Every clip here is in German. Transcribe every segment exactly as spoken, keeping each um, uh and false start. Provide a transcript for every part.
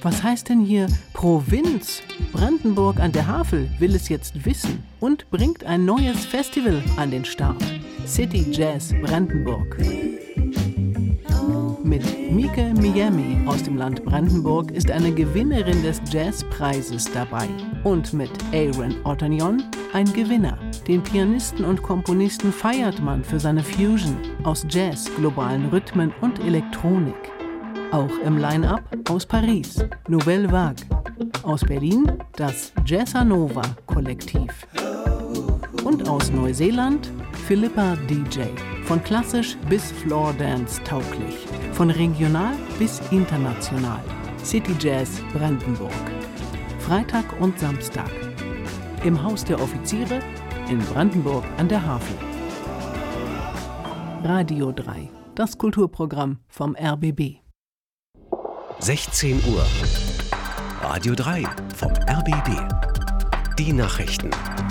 Was heißt denn hier Provinz? Brandenburg an der Havel will es jetzt wissen und bringt ein neues Festival an den Start. City Jazz Brandenburg. Mit Mike Miami aus dem Land Brandenburg ist eine Gewinnerin des Jazzpreises dabei. Und mit Aaron Otanion ein Gewinner. Den Pianisten und Komponisten feiert man für seine Fusion aus Jazz, globalen Rhythmen und Elektronik. Auch im Line-Up aus Paris, Nouvelle Vague. Aus Berlin das Jazzanova Kollektiv. Und aus Neuseeland Philippa D J. Von klassisch bis Floordance tauglich. Von regional bis international. City Jazz Brandenburg. Freitag und Samstag. Im Haus der Offiziere in Brandenburg an der Havel. Radio drei, das Kulturprogramm vom R B B. sechzehn Uhr. Radio drei vom R B B. Die Nachrichten.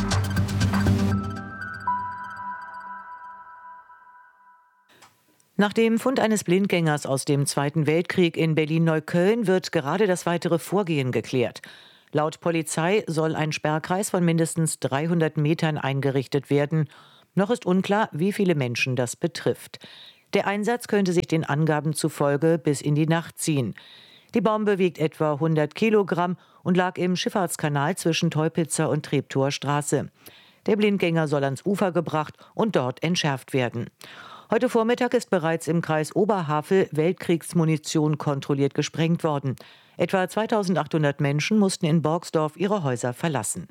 Nach dem Fund eines Blindgängers aus dem Zweiten Weltkrieg in Berlin-Neukölln wird gerade das weitere Vorgehen geklärt. Laut Polizei soll ein Sperrkreis von mindestens dreihundert Metern eingerichtet werden. Noch ist unklar, wie viele Menschen das betrifft. Der Einsatz könnte sich den Angaben zufolge bis in die Nacht ziehen. Die Bombe wiegt etwa hundert Kilogramm und lag im Schifffahrtskanal zwischen Teupitzer und Treptower Straße. Der Blindgänger soll ans Ufer gebracht und dort entschärft werden. Heute Vormittag ist bereits im Kreis Oberhavel Weltkriegsmunition kontrolliert gesprengt worden. Etwa zweitausendachthundert Menschen mussten in Borgsdorf ihre Häuser verlassen.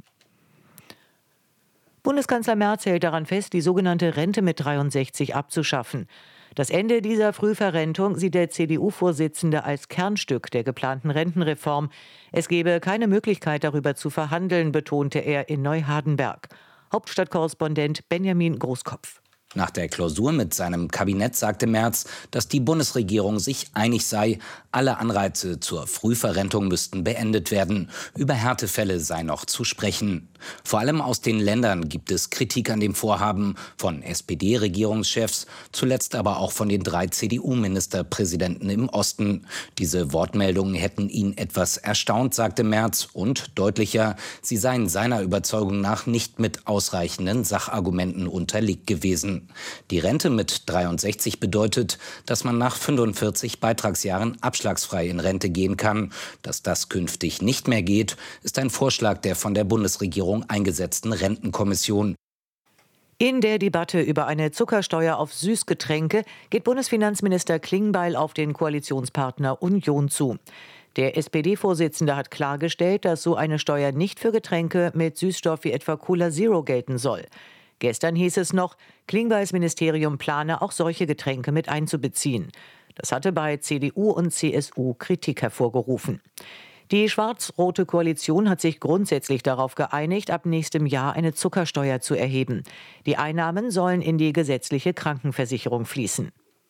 Bundeskanzler Merz hält daran fest, die sogenannte Rente mit dreiundsechzig abzuschaffen. Das Ende dieser Frühverrentung sieht der C D U-Vorsitzende als Kernstück der geplanten Rentenreform. Es gebe keine Möglichkeit, darüber zu verhandeln, betonte er in Neuhardenberg. Hauptstadtkorrespondent Benjamin Großkopf. Nach der Klausur mit seinem Kabinett sagte Merz, dass die Bundesregierung sich einig sei, alle Anreize zur Frühverrentung müssten beendet werden. Über Härtefälle sei noch zu sprechen. Vor allem aus den Ländern gibt es Kritik an dem Vorhaben, von S P D-Regierungschefs, zuletzt aber auch von den drei C D U-Ministerpräsidenten im Osten. Diese Wortmeldungen hätten ihn etwas erstaunt, sagte Merz, und deutlicher, sie seien seiner Überzeugung nach nicht mit ausreichenden Sachargumenten unterlegt gewesen. Die Rente mit dreiundsechzig bedeutet, dass man nach fünfundvierzig Beitragsjahren abschlagsfrei in Rente gehen kann. Dass das künftig nicht mehr geht, ist ein Vorschlag der von der Bundesregierung eingesetzten Rentenkommission. In der Debatte über eine Zuckersteuer auf Süßgetränke geht Bundesfinanzminister Klingbeil auf den Koalitionspartner Union zu. Der S P D-Vorsitzende hat klargestellt, dass so eine Steuer nicht für Getränke mit Süßstoff wie etwa Cola Zero gelten soll. Gestern hieß es noch, Klingbeils Ministerium plane, auch solche Getränke mit einzubeziehen. Das hatte bei C D U und C S U Kritik hervorgerufen. Die schwarz-rote Koalition hat sich grundsätzlich darauf geeinigt, ab nächstem Jahr eine Zuckersteuer zu erheben. Die Einnahmen sollen in die gesetzliche Krankenversicherung fließen.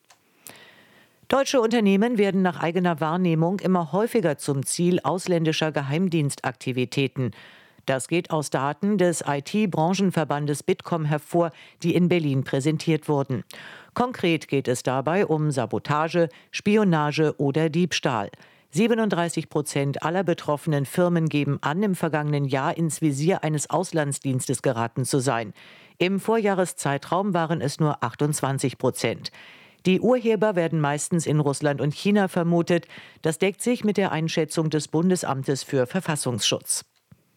Deutsche Unternehmen werden nach eigener Wahrnehmung immer häufiger zum Ziel ausländischer Geheimdienstaktivitäten. Das geht aus Daten des I T-Branchenverbandes Bitkom hervor, die in Berlin präsentiert wurden. Konkret geht es dabei um Sabotage, Spionage oder Diebstahl. siebenunddreißig Prozent aller betroffenen Firmen geben an, im vergangenen Jahr ins Visier eines Auslandsdienstes geraten zu sein. Im Vorjahreszeitraum waren es nur achtundzwanzig Prozent. Die Urheber werden meistens in Russland und China vermutet. Das deckt sich mit der Einschätzung des Bundesamtes für Verfassungsschutz.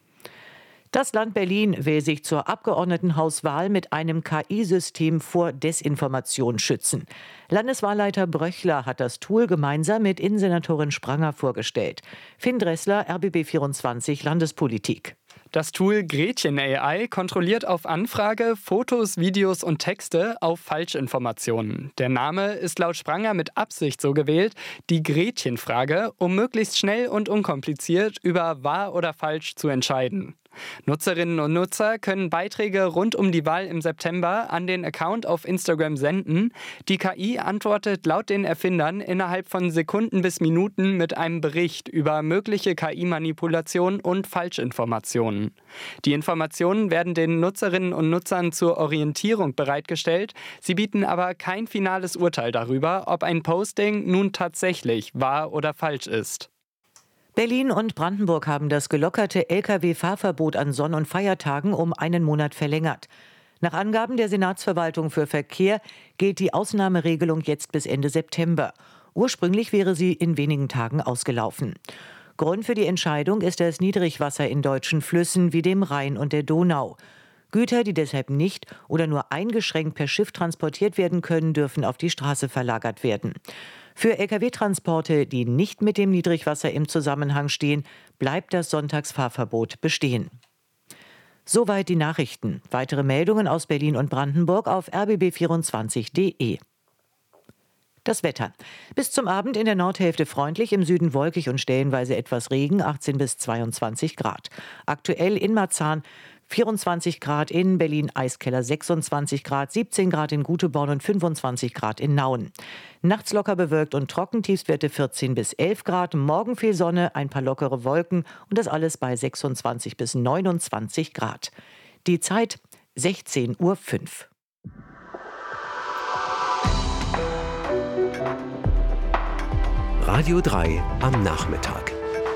Das Land Berlin will sich zur Abgeordnetenhauswahl mit einem K I-System vor Desinformation schützen. Landeswahlleiter Bröchler hat das Tool gemeinsam mit Innensenatorin Spranger vorgestellt. Finn Dressler, R B B vierundzwanzig Landespolitik. Das Tool Gretchen A I kontrolliert auf Anfrage Fotos, Videos und Texte auf Falschinformationen. Der Name ist laut Spranger mit Absicht so gewählt, die Gretchenfrage, um möglichst schnell und unkompliziert über wahr oder falsch zu entscheiden. Nutzerinnen und Nutzer können Beiträge rund um die Wahl im September an den Account auf Instagram senden. Die K I antwortet laut den Erfindern innerhalb von Sekunden bis Minuten mit einem Bericht über mögliche K I-Manipulation und Falschinformationen. Die Informationen werden den Nutzerinnen und Nutzern zur Orientierung bereitgestellt. Sie bieten aber kein finales Urteil darüber, ob ein Posting nun tatsächlich wahr oder falsch ist. Berlin und Brandenburg haben das gelockerte L K W-Fahrverbot an Sonn- und Feiertagen um einen Monat verlängert. Nach Angaben der Senatsverwaltung für Verkehr gilt die Ausnahmeregelung jetzt bis Ende September. Ursprünglich wäre sie in wenigen Tagen ausgelaufen. Grund für die Entscheidung ist das Niedrigwasser in deutschen Flüssen wie dem Rhein und der Donau. Güter, die deshalb nicht oder nur eingeschränkt per Schiff transportiert werden können, dürfen auf die Straße verlagert werden. Für L K W-Transporte, die nicht mit dem Niedrigwasser im Zusammenhang stehen, bleibt das Sonntagsfahrverbot bestehen. Soweit die Nachrichten. Weitere Meldungen aus Berlin und Brandenburg auf r b b vierundzwanzig punkt d e. Das Wetter. Bis zum Abend in der Nordhälfte freundlich, im Süden wolkig und stellenweise etwas Regen, achtzehn bis zweiundzwanzig Grad. Aktuell in Marzahn vierundzwanzig Grad, in Berlin Eiskeller sechsundzwanzig Grad, siebzehn Grad in Guteborn und fünfundzwanzig Grad in Nauen. Nachts locker bewölkt und trocken, Tiefstwerte vierzehn bis elf Grad, morgen viel Sonne, ein paar lockere Wolken und das alles bei sechsundzwanzig bis neunundzwanzig Grad. Die Zeit sechzehn Uhr fünf. Radio drei am Nachmittag.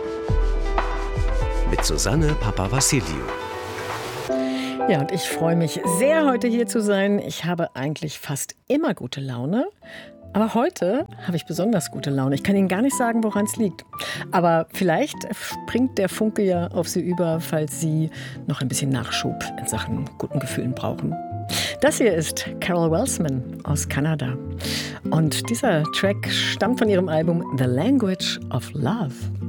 Mit Susanne Papawassiliou. Ja, und ich freue mich sehr, heute hier zu sein. Ich habe eigentlich fast immer gute Laune. Aber heute habe ich besonders gute Laune. Ich kann Ihnen gar nicht sagen, woran es liegt. Aber vielleicht springt der Funke ja auf Sie über, falls Sie noch ein bisschen Nachschub in Sachen guten Gefühlen brauchen. Das hier ist Carol Welsman aus Kanada. Und dieser Track stammt von ihrem Album The Language of Love.